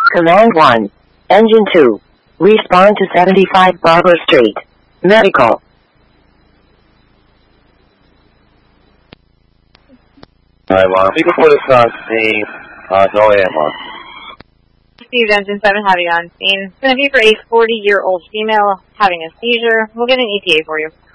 Command 1. Engine 2. Respond to 75 Barber Street. Medical. Alright, Mom. You can put us on scene. Go ahead, Mom. Steve, Engine 7 having on scene. It's going to be for a 40-year-old female having a seizure. We'll get an ETA for you.